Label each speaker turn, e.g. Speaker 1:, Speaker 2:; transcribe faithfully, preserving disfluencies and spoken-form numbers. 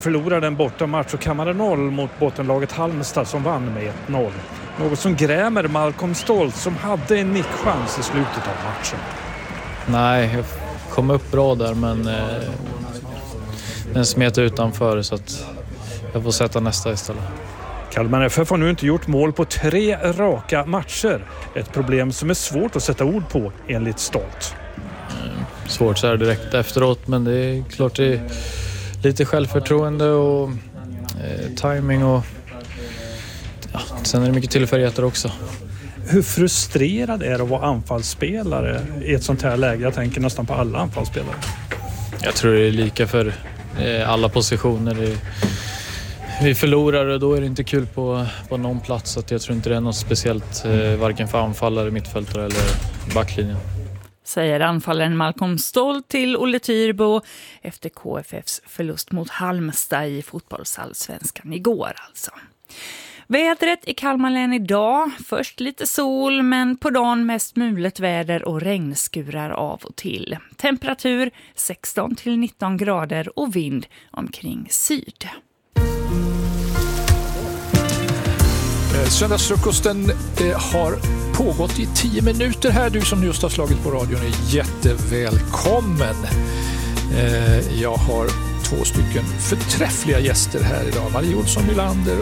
Speaker 1: förlorade en bortamatch och kammade noll mot bottenlaget Halmstad som vann med ett noll. Något som grämer Malcolm Stolt som hade en nickchans i slutet av matchen.
Speaker 2: Nej, jag kom upp bra där men eh, den smet utanför så att jag får sätta nästa istället.
Speaker 1: Kalmar F F har nu inte gjort mål på tre raka matcher. Ett problem som är svårt att sätta ord på enligt Stolt.
Speaker 2: Svårt så här direkt efteråt, men det är klart det är lite självförtroende och eh, timing och ja, sen är det mycket tillfälligheter också.
Speaker 1: Hur frustrerad är det att vara anfallsspelare i ett sånt här läge? Jag tänker nästan på alla anfallsspelare. Jag
Speaker 2: tror det är lika för eh, alla positioner. Det, vi förlorar och då är det inte kul på, på någon plats, så att jag tror inte det är något speciellt eh, varken för anfallare, mittfältare eller backlinjen.
Speaker 3: Säger anfallaren Malcolm Stolt till Olle Tyrbo efter K F F:s förlust mot Halmstad i fotbollsallsvenskan igår alltså. Vädret i Kalmar län idag. Först lite sol, men på dagen mest mulet väder och regnskurar av och till. Temperatur sexton till nitton grader och vind omkring syd.
Speaker 4: Söndagsfrukosten eh, har pågått i tio minuter här. Du som just har slagit på radion är jättevälkommen. Eh, jag har två stycken förträffliga gäster här idag. Marie Olsson Nylander